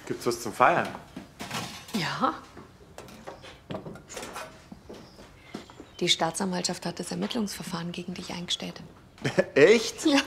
Gibt's was zum Feiern? Ja. Die Staatsanwaltschaft hat das Ermittlungsverfahren gegen dich eingestellt. Echt? Ja.